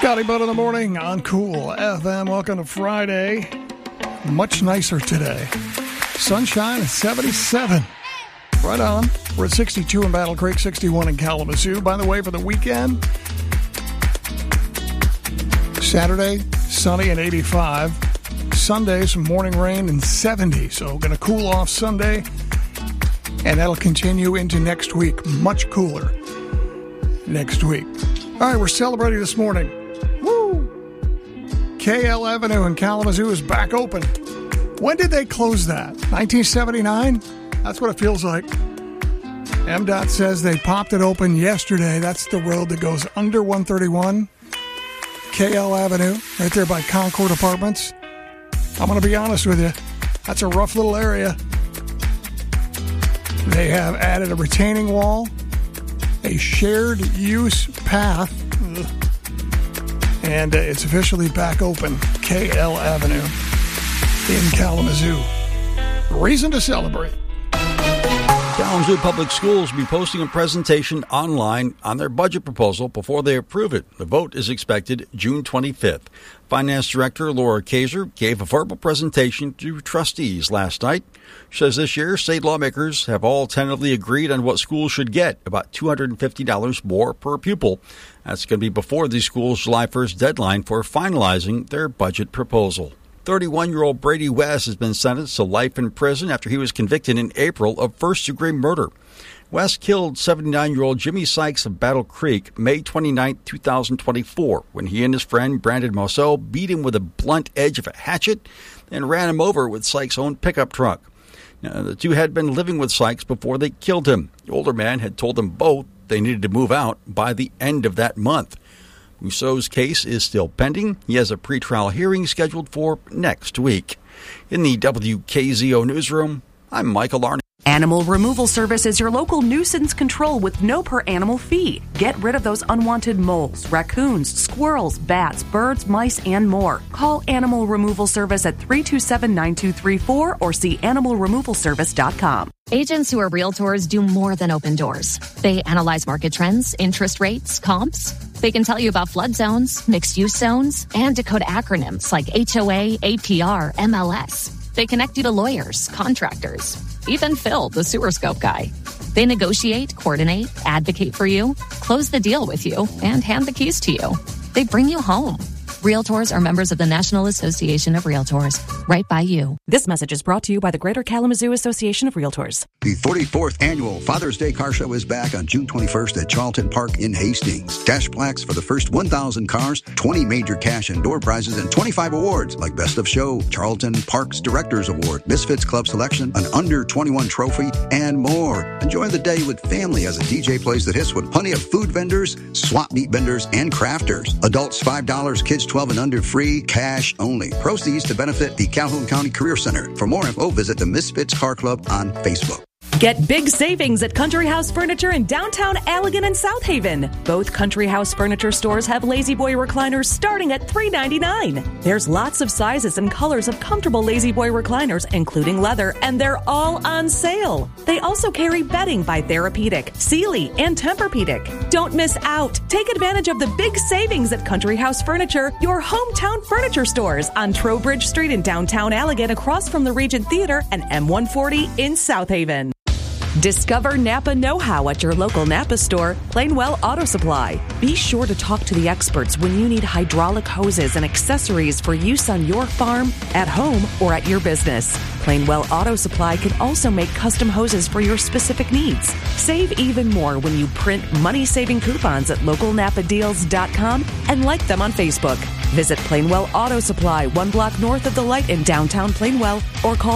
Scotty Bud in the morning on Cool FM. Welcome to Friday. Much nicer today. Sunshine at 77. Right on. We're at 62 in Battle Creek, 61 in Kalamazoo. By the way, for the weekend, Saturday, sunny and 85. Sunday, some morning rain and 70. So going to cool off Sunday, and that'll continue into next week. Much cooler next week. All right, we're celebrating this morning. Woo! KL Avenue in Kalamazoo is back open. When did they close that? 1979? That's what it feels like. MDOT says they popped it open yesterday. That's the road that goes under 131. KL Avenue, right there by Concord Apartments. I'm going to be honest with you. That's a rough little area. They have added a retaining wall, a shared use path, and it's officially back open. KL Avenue in Kalamazoo. Reason to celebrate. Kalamazoo Public Schools will be posting a presentation online on their budget proposal before they approve it. The vote is expected June 25th. Finance Director Laura Kaiser gave a verbal presentation to trustees last night. She says this year, state lawmakers have all tentatively agreed on what schools should get, about $250 more per pupil. That's going to be before the school's July 1st deadline for finalizing their budget proposal. 31-year-old Brady West has been sentenced to life in prison after he was convicted in April of first-degree murder. West killed 79-year-old Jimmy Sykes of Battle Creek May 29, 2024, when he and his friend Brandon Mousseau beat him with a blunt edge of a hatchet and ran him over with Sykes' own pickup truck. Now, the two had been living with Sykes before they killed him. The older man had told them both they needed to move out by the end of that month. Mousseau's case is still pending. He has a pretrial hearing scheduled for next week. In the WKZO newsroom, I'm Michael Arnott. Animal Removal Service is your local nuisance control with no per animal fee. Get rid of those unwanted moles, raccoons, squirrels, bats, birds, mice, and more. Call Animal Removal Service at 327-9234 or see animalremovalservice.com. Agents who are realtors do more than open doors. They analyze market trends, interest rates, comps. They can tell you about flood zones, mixed-use zones, and decode acronyms like HOA, APR, MLS. They connect you to lawyers, contractors, even Phil, the sewer scope guy. They negotiate, coordinate, advocate for you, close the deal with you, and hand the keys to you. They bring you home. Realtors are members of the National Association of Realtors, right by you. This message is brought to you by the Greater Kalamazoo Association of Realtors. The 44th Annual Father's Day Car Show is back on June 21st at Charlton Park in Hastings. Dash plaques for the first 1,000 cars, 20 major cash and door prizes, and 25 awards like Best of Show, Charlton Park's Directors Award, Misfits Club Selection, an Under 21 trophy, and more. Enjoy the day with family as a DJ plays the hits with plenty of food vendors, swap meet vendors, and crafters. Adults $5, kids 12 and under free, cash only. Proceeds to benefit the Calhoun County Career Center. For more info, visit the Misfits Car Club on Facebook. Get big savings at Country House Furniture in downtown Allegan and South Haven. Both Country House Furniture stores have Lazy Boy recliners starting at $3.99. There's lots of sizes and colors of comfortable Lazy Boy recliners, including leather, and they're all on sale. They also carry bedding by Therapeutic, Sealy, and Tempur-Pedic. Don't miss out. Take advantage of the big savings at Country House Furniture, your hometown furniture stores on Trowbridge Street in downtown Allegan, across from the Regent Theater, and M140 in South Haven. Discover Napa know-how at your local Napa store, Plainwell Auto Supply. Be sure to talk to the experts when you need hydraulic hoses and accessories for use on your farm, at home, or at your business. Plainwell Auto Supply can also make custom hoses for your specific needs. Save even more when you print money-saving coupons at localnapadeals.com and like them on Facebook. Visit Plainwell Auto Supply, 1 block north of the light in downtown Plainwell, or call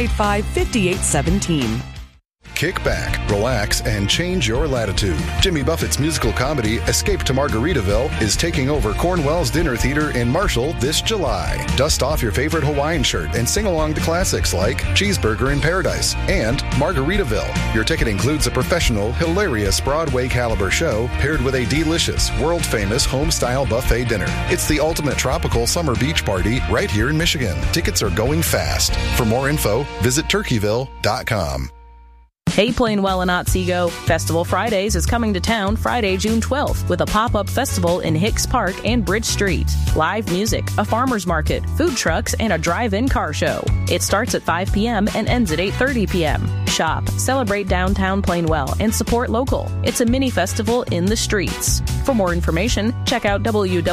685-5817. Kick back, relax, and change your latitude. Jimmy Buffett's musical comedy, Escape to Margaritaville, is taking over Cornwell's Dinner Theater in Marshall this July. Dust off your favorite Hawaiian shirt and sing along to classics like Cheeseburger in Paradise and Margaritaville. Your ticket includes a professional, hilarious Broadway caliber show paired with a delicious, world-famous home-style buffet dinner. It's the ultimate tropical summer beach party right here in Michigan. Tickets are going fast. For more info, visit turkeyville.com. Hey Plainwell and Otsego, Festival Fridays is coming to town Friday, June 12th with a pop-up festival in Hicks Park and Bridge Street. Live music, a farmer's market, food trucks, and a drive-in car show. It starts at 5 p.m. and ends at 8:30 p.m. Shop, celebrate downtown Plainwell, and support local. It's a mini festival in the streets. For more information, check out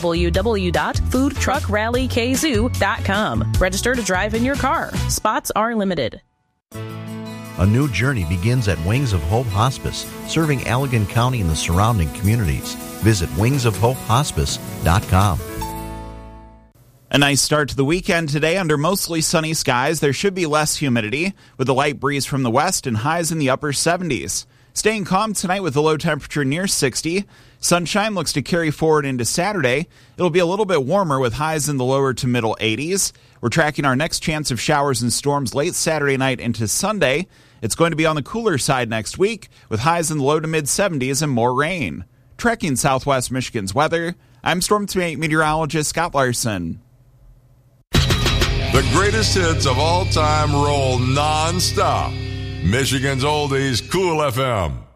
www.foodtruckrallykzoo.com. Register to drive in your car. Spots are limited. A new journey begins at Wings of Hope Hospice, serving Allegan County and the surrounding communities. Visit wingsofhopehospice.com. A nice start to the weekend today under mostly sunny skies. There should be less humidity with a light breeze from the west and highs in the upper 70s. Staying calm tonight with a low temperature near 60. Sunshine looks to carry forward into Saturday. It'll be a little bit warmer with highs in the lower to middle 80s. We're tracking our next chance of showers and storms late Saturday night into Sunday. It's going to be on the cooler side next week with highs in the low to mid 70s and more rain. Tracking Southwest Michigan's weather, I'm Storm Team meteorologist Scott Larson. The greatest hits of all time roll non-stop. Michigan's Oldies, Cool FM.